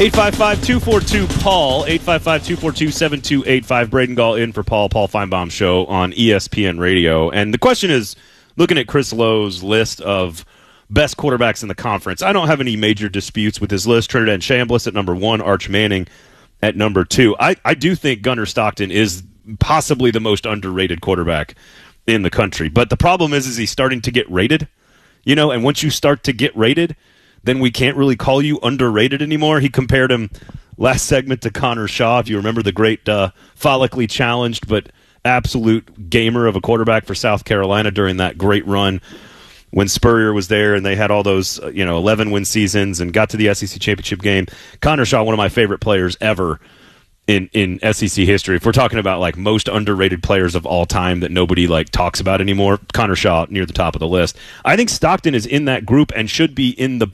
855-242-PAUL, 855-242-7285. Braden Gall in for Paul Feinbaum Show on ESPN Radio. And the question is, looking at Chris Lowe's list of best quarterbacks in the conference, I don't have any major disputes with his list. Trinidad Chambliss at number 1, Arch Manning at number 2. I do think Gunnar Stockton is possibly the most underrated quarterback in the country. But the problem is he's starting to get rated, and once you start to get rated, then we can't really call you underrated anymore. He compared him last segment to Connor Shaw, if you remember the great follically challenged but absolute gamer of a quarterback for South Carolina during that great run when Spurrier was there and they had all those 11-win seasons and got to the SEC championship game. Connor Shaw, one of my favorite players ever in SEC history. If we're talking about like most underrated players of all time that nobody talks about anymore, Connor Shaw near the top of the list. I think Stockton is in that group and should be in the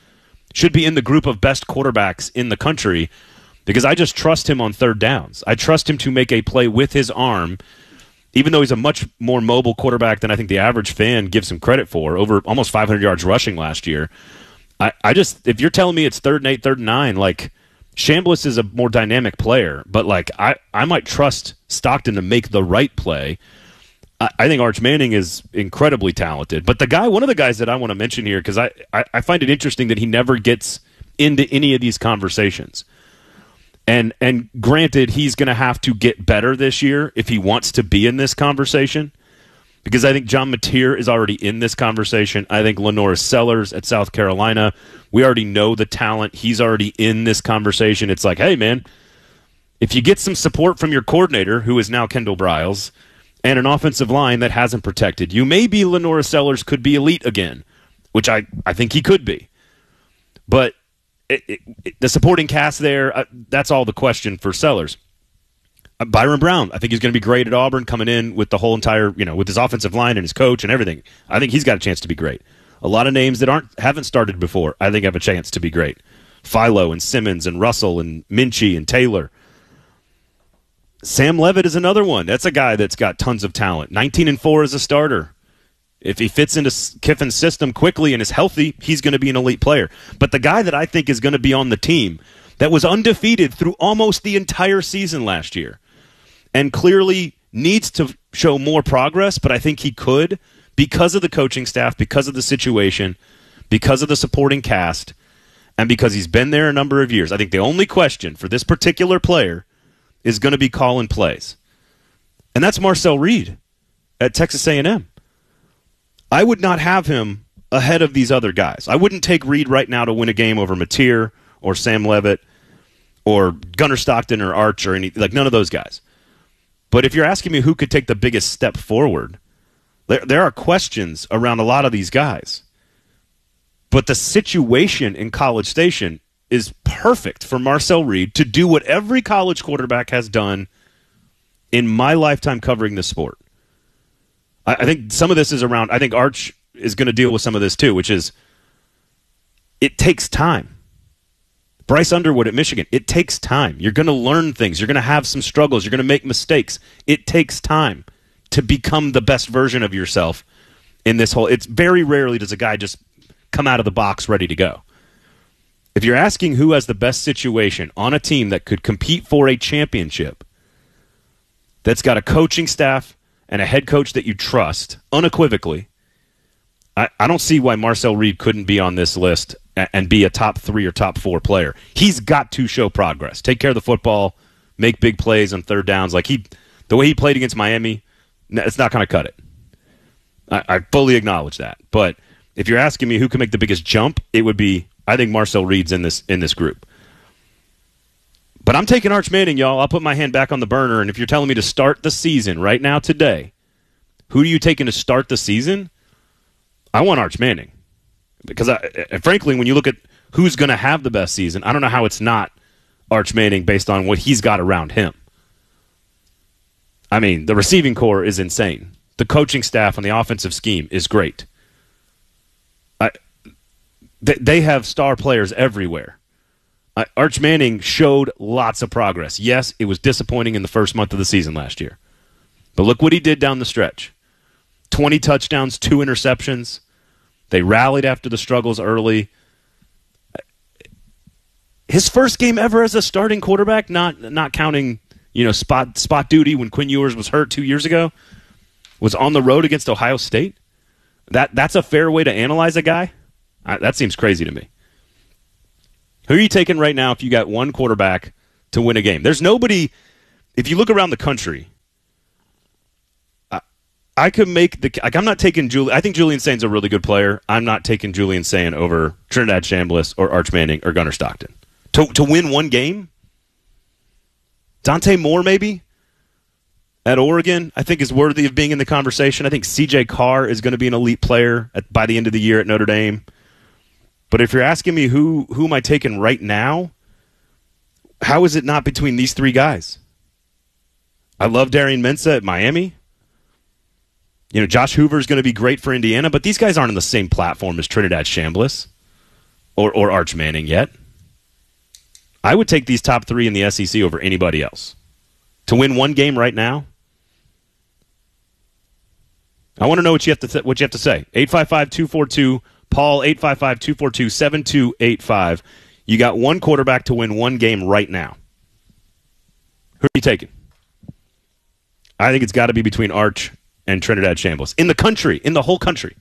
group of best quarterbacks in the country because I just trust him on third downs. I trust him to make a play with his arm, even though he's a much more mobile quarterback than I think the average fan gives him credit for, over almost 500 yards rushing last year. If you're telling me it's 3rd and 8, 3rd and 9, Chambliss is a more dynamic player, but I might trust Stockton to make the right play. I think Arch Manning is incredibly talented. But one of the guys that I want to mention here, because I find it interesting that he never gets into any of these conversations. And granted, he's going to have to get better this year if he wants to be in this conversation. Because I think John Mateer is already in this conversation. I think LaNorris Sellers at South Carolina, we already know the talent. He's already in this conversation. It's like, hey, man, if you get some support from your coordinator, who is now Kendall Briles, and an offensive line that hasn't protected you, maybe LaNorris Sellers could be elite again, which I think he could be. But the supporting cast there, that's all the question for Sellers. Byron Brown, I think he's going to be great at Auburn, coming in with the whole entire, with his offensive line and his coach and everything. I think he's got a chance to be great. A lot of names that haven't started before, I think have a chance to be great. Philo and Simmons and Russell and Minchie and Taylor. Sam Levitt is another one. That's a guy that's got tons of talent. 19-4 as a starter. If he fits into Kiffin's system quickly and is healthy, he's going to be an elite player. But the guy that I think is going to be on the team that was undefeated through almost the entire season last year, and clearly needs to show more progress, but I think he could because of the coaching staff, because of the situation, because of the supporting cast, and because he's been there a number of years. I think the only question for this particular player is going to be calling plays. And that's Marcel Reed at Texas A&M. I would not have him ahead of these other guys. I wouldn't take Reed right now to win a game over Mateer or Sam Levitt or Gunnar Stockton or Arch or none of those guys. But if you're asking me who could take the biggest step forward, there are questions around a lot of these guys. But the situation in College Station is perfect for Marcel Reed to do what every college quarterback has done in my lifetime covering this sport. I think some of this is around, I think Arch is going to deal with some of this too, which is it takes time. Bryce Underwood at Michigan, it takes time. You're going to learn things. You're going to have some struggles. You're going to make mistakes. It takes time to become the best version of yourself in this whole. It's very rarely does a guy just come out of the box ready to go. If you're asking who has the best situation on a team that could compete for a championship, that's got a coaching staff and a head coach that you trust unequivocally, I don't see why Marcel Reed couldn't be on this list and be a top 3 or top 4 player. He's got to show progress. Take care of the football, make big plays on third downs. The way he played against Miami, it's not going to cut it. I fully acknowledge that. But if you're asking me who can make the biggest jump, it would be, I think Marcel Reed's in this group. But I'm taking Arch Manning, y'all. I'll put my hand back on the burner, and if you're telling me to start the season right now today, who are you taking to start the season? I want Arch Manning. Because, frankly, when you look at who's going to have the best season, I don't know how it's not Arch Manning based on what he's got around him. I mean, the receiving core is insane. The coaching staff and the offensive scheme is great. They have star players everywhere. Arch Manning showed lots of progress. Yes, it was disappointing in the first month of the season last year. But look what he did down the stretch. 20 touchdowns, 2 interceptions. They rallied after the struggles early. his first game ever as a starting quarterback, not counting spot duty when Quinn Ewers was hurt 2 years ago, was on the road against Ohio State. That's a fair way to analyze a guy? That seems crazy to me. Who are you taking right now if you got one quarterback to win a game? There's nobody. If you look around the country, I could make the. I'm not taking Julian. I think Julian Saint's a really good player. I'm not taking Julian Saint over Trinidad Chambliss or Arch Manning or Gunnar Stockton to win one game. Dante Moore maybe at Oregon, I think, is worthy of being in the conversation. I think C.J. Carr is going to be an elite player by the end of the year at Notre Dame. But if you're asking me who am I taking right now, how is it not between these three guys? I love Darian Mensah at Miami. Josh Hoover is going to be great for Indiana, but these guys aren't on the same platform as Trinidad Chambliss or Arch Manning yet. I would take these top three in the SEC over anybody else. To win one game right now, I want to know what you have to say. 855-242-PAUL, 855-242-7285. You got one quarterback to win one game right now. Who are you taking? I think it's got to be between Arch and Trinidad Chambliss. In the whole country.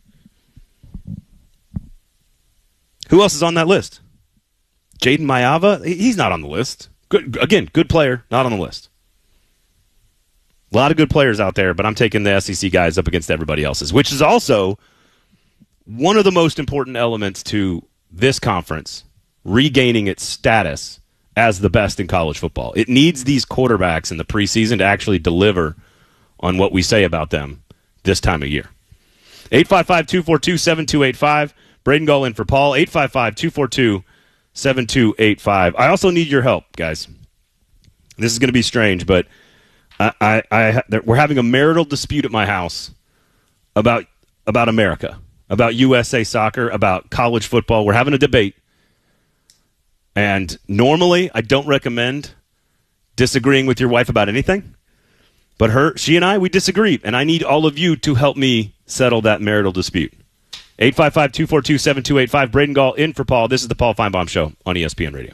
Who else is on that list? Jaden Mayava? He's not on the list. Good player, not on the list. A lot of good players out there, but I'm taking the SEC guys up against everybody else's, which is also one of the most important elements to this conference regaining its status as the best in college football. It needs these quarterbacks in the preseason to actually deliver on what we say about them this time of year. 855-242-7285. Braden Gall in for Paul. 855-242-7285. I also need your help, guys. This is going to be strange, but we're having a marital dispute at my house about America, about USA soccer, about college football. We're having a debate. And normally, I don't recommend disagreeing with your wife about anything. But she and I, we disagree. And I need all of you to help me settle that marital dispute. 855-242-7285. Braden Gall in for Paul. This is the Paul Feinbaum Show on ESPN Radio.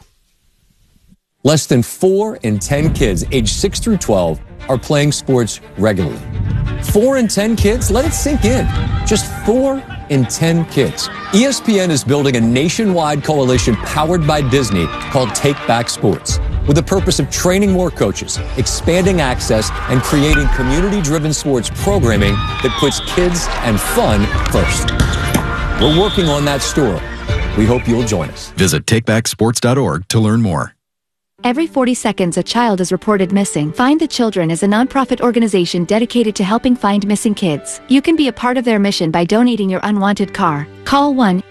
Less than 4 in 10 kids aged 6 through 12 are playing sports regularly. 4 in 10 kids? Let it sink in. Just 4 in 10 kids. ESPN is building a nationwide coalition powered by Disney called Take Back Sports, with the purpose of training more coaches, expanding access, and creating community-driven sports programming that puts kids and fun first. We're working on that story. We hope you'll join us. Visit takebacksports.org to learn more. Every 40 seconds, a child is reported missing. Find the Children is a nonprofit organization dedicated to helping find missing kids. You can be a part of their mission by donating your unwanted car. Call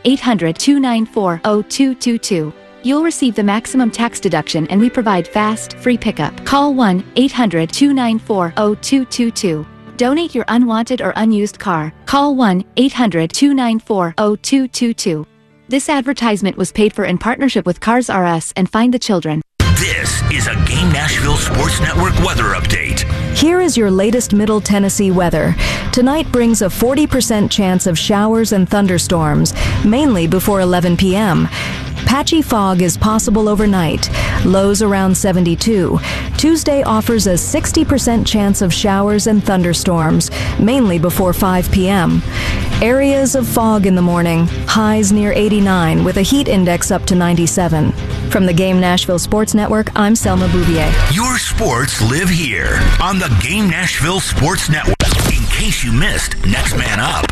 1-800-294-0222. You'll receive the maximum tax deduction, and we provide fast, free pickup. Call 1-800-294-0222. Donate your unwanted or unused car. Call 1-800-294-0222. This advertisement was paid for in partnership with Cars R Us and Find the Children. This is a Game Nashville Sports Network weather update. Here is your latest Middle Tennessee weather. Tonight brings a 40% chance of showers and thunderstorms, mainly before 11 p.m. Patchy fog is possible overnight, lows around 72. Tuesday offers a 60% chance of showers and thunderstorms, mainly before 5 p.m. Areas of fog in the morning, highs near 89 with a heat index up to 97. From the Game Nashville Sports Network, I'm Selma Bouvier. Your sports live here on the Game Nashville Sports Network. In case you missed Next Man Up.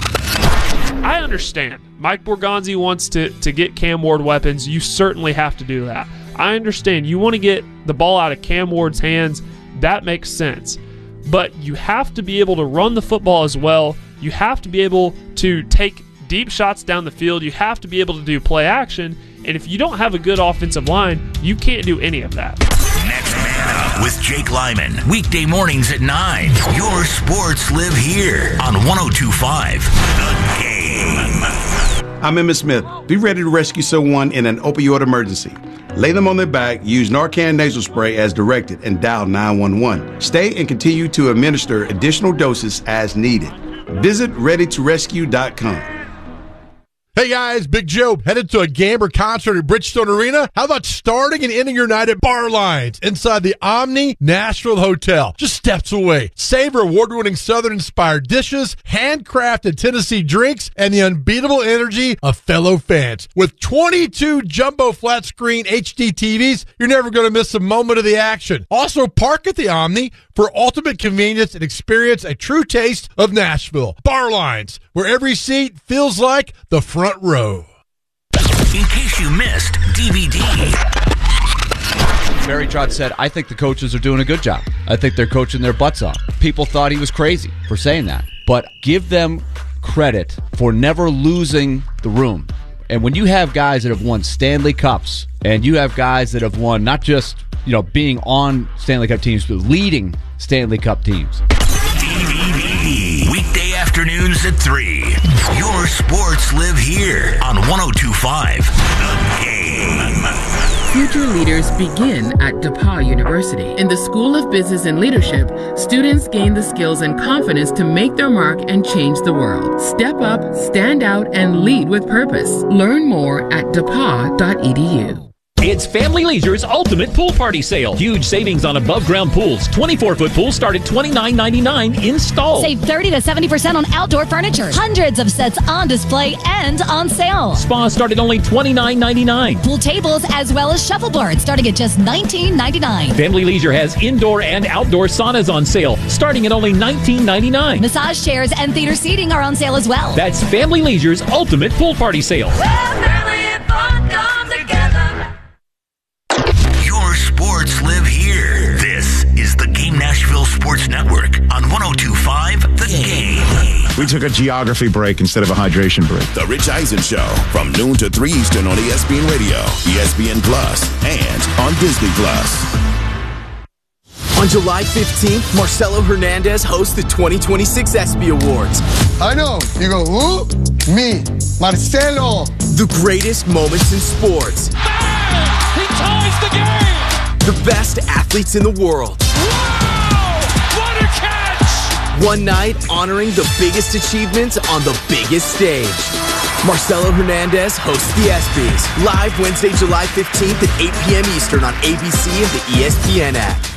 I understand. Mike Borgonzi wants to get Cam Ward weapons. You certainly have to do that. I understand. You want to get the ball out of Cam Ward's hands. That makes sense. But you have to be able to run the football as well. You have to be able to take deep shots down the field. You have to be able to do play action. And if you don't have a good offensive line, you can't do any of that. Next Man Up with Jake Lyman. Weekday mornings at 9. Your sports live here on 102.5 The Game. I'm Emmett Smith. Be ready to rescue someone in an opioid emergency. Lay them on their back, use Narcan nasal spray as directed, and dial 911. Stay and continue to administer additional doses as needed. Visit ReadyToRescue.com. Hey guys, Big Joe, headed to a game or concert at Bridgestone Arena? How about starting and ending your night at Bar Lines inside the Omni Nashville Hotel, just steps away? Savor award-winning Southern-inspired dishes, handcrafted Tennessee drinks, and the unbeatable energy of fellow fans. With 22 jumbo flat-screen HD TVs, you're never going to miss a moment of the action. Also, park at the Omni for ultimate convenience and experience a true taste of Nashville. Bar Lines, where every seat feels like the front row. In case you missed DVD. Barry Trotz said, I think the coaches are doing a good job. I think they're coaching their butts off. People thought he was crazy for saying that. But give them credit for never losing the room. And when you have guys that have won Stanley Cups, and you have guys that have won not just, being on Stanley Cup teams, but leading Stanley Cup teams. DVD. Weekday afternoons at 3. Your sports live here on 102.5 The Game. Future leaders begin at DePauw University. In the School of Business and Leadership, students gain the skills and confidence to make their mark and change the world. Step up, stand out, and lead with purpose. Learn more at depaw.edu. It's Family Leisure's Ultimate Pool Party Sale. Huge savings on above-ground pools. 24-foot pools start at $29.99 installed. Save 30 to 70% on outdoor furniture. Hundreds of sets on display and on sale. Spas start at only $29.99. Pool tables as well as shuffleboards starting at just $19.99. Family Leisure has indoor and outdoor saunas on sale starting at only $19.99. Massage chairs and theater seating are on sale as well. That's Family Leisure's Ultimate Pool Party Sale. Sports live here. This is the Game Nashville Sports Network on 102.5 The Game. We took a geography break instead of a hydration break. The Rich Eisen Show from noon to 3 Eastern on ESPN Radio, ESPN Plus, and on Disney Plus. On July 15th, Marcelo Hernandez hosts the 2026 ESPY Awards. I know. You go, who? Me, Marcelo. The greatest moments in sports. Bang! He ties the game! The best athletes in the world. Wow! What a catch! One night honoring the biggest achievements on the biggest stage. Marcelo Hernandez hosts the ESPYs. Live Wednesday, July 15th at 8 p.m. Eastern on ABC and the ESPN app.